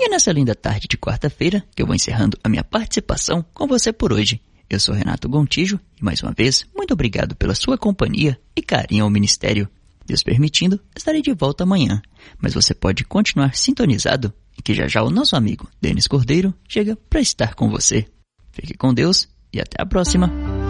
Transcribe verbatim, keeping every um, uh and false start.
E é nessa linda tarde de quarta-feira que eu vou encerrando a minha participação com você por hoje. Eu sou Renato Gontijo e, mais uma vez, muito obrigado pela sua companhia e carinho ao Ministério. Deus permitindo, estarei de volta amanhã, mas você pode continuar sintonizado e que já já o nosso amigo Denis Cordeiro chega para estar com você. Fique com Deus e até a próxima.